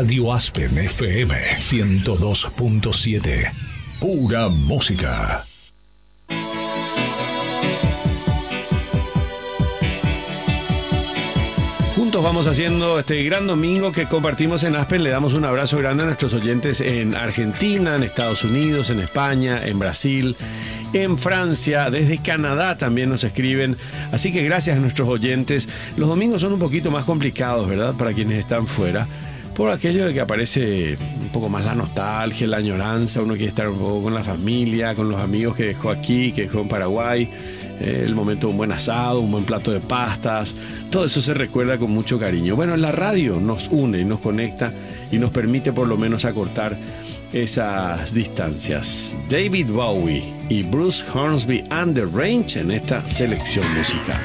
Radio Aspen FM 102.7. Pura música. Juntos vamos haciendo este gran domingo que compartimos en Aspen. Le damos un abrazo grande a nuestros oyentes en Argentina, en Estados Unidos, en España, en Brasil, en Francia, desde Canadá también nos escriben. Así que gracias a nuestros oyentes. Los domingos son un poquito más complicados, ¿verdad? Para quienes están fuera, por aquello de que aparece un poco más la nostalgia, la añoranza. Uno quiere estar un poco con la familia, con los amigos que dejó aquí, que dejó en Paraguay. El momento de un buen asado, un buen plato de pastas, todo eso se recuerda con mucho cariño. Bueno, la radio nos une y nos conecta y nos permite por lo menos acortar esas distancias. David Bowie y Bruce Hornsby and the Range en esta selección musical.